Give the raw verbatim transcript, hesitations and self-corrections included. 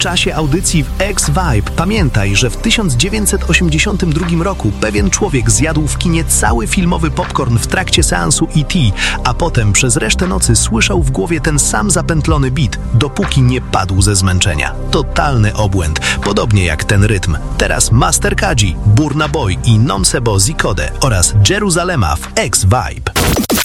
czasie audycji w X-Vibe. Pamiętaj, że w tysiąc dziewięćset osiemdziesiątym drugim roku pewien człowiek zjadł w kinie cały filmowy popcorn w trakcie seansu E T, a potem przez resztę nocy słyszał w głowie ten sam zapętlony beat, dopóki nie padł ze zmęczenia. Totalny obłęd, podobnie jak ten rytm. Teraz Master Kadzi, Burna Boy i Non Sebo Zikode oraz Jeruzalema w X-Vibe.